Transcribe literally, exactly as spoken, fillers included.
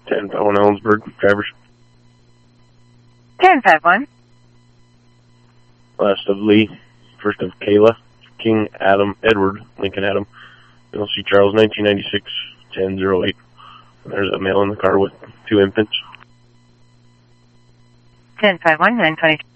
ten five one Ellensburg, drivers. ten five one. Last of Lee, first of Kayla, King Adam, Edward, Lincoln Adam, Middle C Charles, nineteen ninety-six, ten oh eight. There's a male in the car with two infants. ten five one, nine twenty.